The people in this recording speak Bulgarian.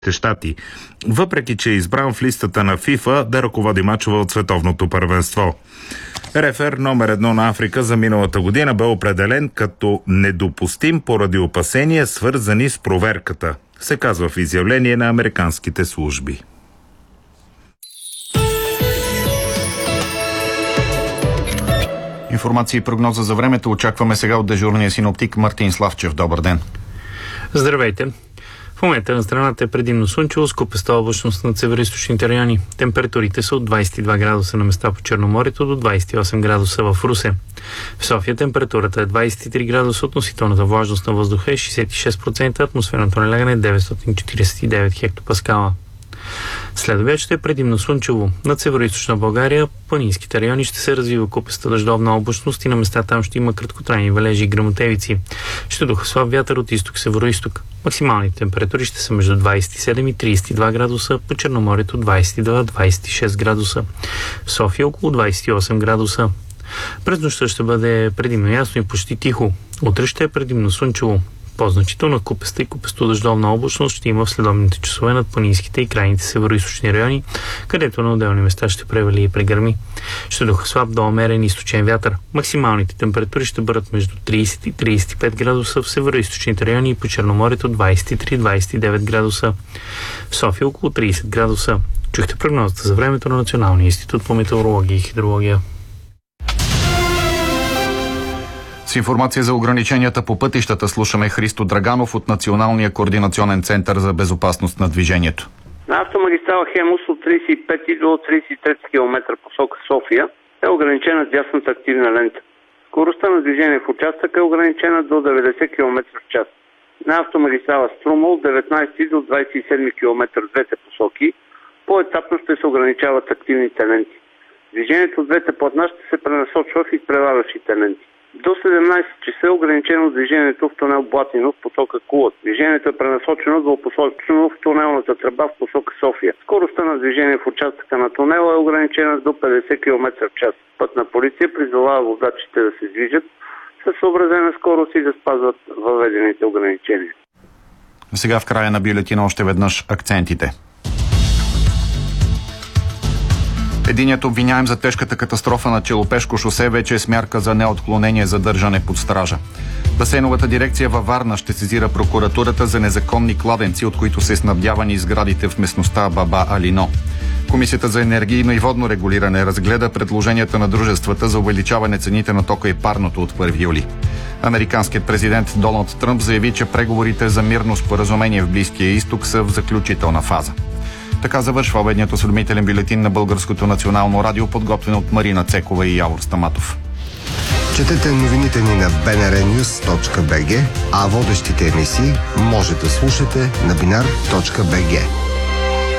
щати, въпреки че е избран в листата на ФИФА да ръководи мачове от световното първенство. Рефер номер 1 на Африка за миналата година бе определен като недопустим поради опасения, свързани с проверката, се казва в изявление на американските служби. Информация и прогноза за времето очакваме сега от дежурния синоптик Мартин Славчев. Добър ден! Здравейте! В момента на страната е предимно слънчево с купеста облачност над североизточните райони. Температурите са от 22 градуса на места по Черноморието до 28 градуса в Русе. В София температурата е 23 градуса, относителната влажност на въздуха е 66%, атмосферното налягане е 949 хектопаскала. След обяд ще е предимно слънчево. Над североизточна България, планинските райони ще се развива купеста дъждовна облачност и на места там ще има краткотрайни валежи и гръмотевици. Ще духа слаб вятър от изток-североизток. Максималните температури ще са между 27 и 32 градуса, по Черноморието 22-26 градуса. В София около 28 градуса. През нощта ще бъде предимно ясно и почти тихо. Утре ще е предимно слънчево. По-значителна купеста и купесто-дъждовна облачност ще има в следобедните часове над планинските и крайните североизточни райони, където на отделни места ще превали и прегърми. Ще духа слаб до умерен източен вятър. Максималните температури ще бъдат между 30 и 35 градуса в североизточните райони и по Черноморието 23-29 градуса. В София около 30 градуса. Чухте прогнозата за времето на Националния институт по метеорология и хидрология. С информация за ограниченията по пътищата слушаме Христо Драганов от Националния координационен център за безопасност на движението. На автомагистрала Хемус от 35 до 33 км посока София е ограничена дясната активна лента. Скоростта на движение в участъка е ограничена до 90 км в час. На автомагистрала Струма от 19 до 27 км в двете посоки поетапно ще се ограничават активните ленти. Движението от двете платна ще се пренасочва в изпреварващите ленти. До 17 часа е ограничено движението в тунел Блатино в посока Кулата. Движението е пренасочено двупосочно в тунелната тръба в посока София. Скоростта на движение в участъка на тунела е ограничена до 50 км в час. Пътна полиция призовава водачите да се движат със съобразена скорост и да спазват въведените ограничения. Сега в края на бюлетина още веднъж акцентите. Единият обвиняем за тежката катастрофа на Челопешко шосе вече е с мярка за неотклонение задържане под стража. Басейновата дирекция във Варна ще сезира прокуратурата за незаконни кладенци, от които се снабдявани сградите в местността Баба Алино. Комисията за енергийно и водно регулиране разгледа предложенията на дружествата за увеличаване цените на тока и парното от 1 юли. Американският президент Доналд Тръмп заяви, че преговорите за мирно споразумение в Близкия изток са в заключителна фаза. Така завършва обедният осведомителен бюлетин на Българското национално радио, подготвен от Марина Цекова и Явор Стаматов. Четете новините ни на bnrnews.bg, а водещите емисии може да слушате на binar.bg.